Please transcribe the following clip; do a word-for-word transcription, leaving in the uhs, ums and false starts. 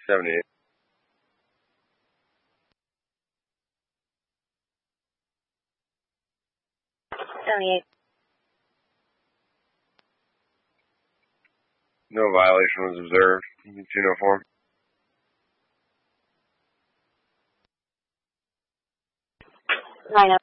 seventy-eight. seventy-eight. No violation was observed. two oh four. nine oh.